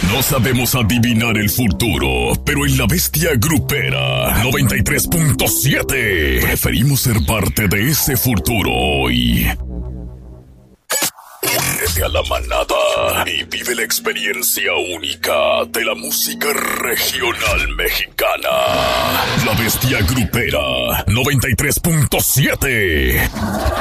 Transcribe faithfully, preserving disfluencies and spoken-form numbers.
No sabemos adivinar el futuro, pero en La Bestia Grupera noventa y tres punto siete preferimos ser parte de ese futuro hoy. Únete a la manada y vive la experiencia única de la música regional mexicana. La Bestia Grupera noventa y tres punto siete.